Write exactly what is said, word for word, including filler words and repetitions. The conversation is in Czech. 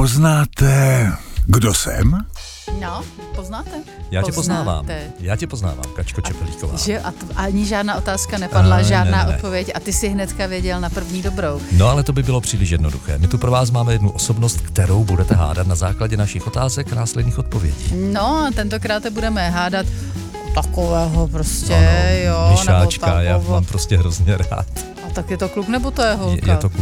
Poznáte, kdo jsem? No, poznáte? Já tě Poznáte. poznávám. Já tě poznávám, Kačko Čepelíková. Že a t- ani žádná otázka nepadla, A, žádná ne, ne, ne. odpověď a ty si hnedka věděl na první dobrou. No ale to by bylo příliš jednoduché. My tu pro vás máme jednu osobnost, kterou budete hádat na základě našich otázek a následných odpovědí. No a tentokrát budeme hádat takového prostě, Ano, jo, Lišáčka, nebo já takového. mám prostě hrozně rád. A tak je to kluk nebo to je holka? Je, je to